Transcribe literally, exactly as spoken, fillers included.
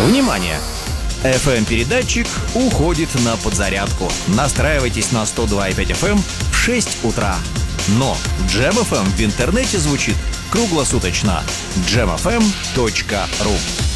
Внимание! эф эм-передатчик уходит на подзарядку. Настраивайтесь на сто два и пять эф эм в шесть утра. Но Джем эф эм в интернете звучит круглосуточно. джем эф эм точка ру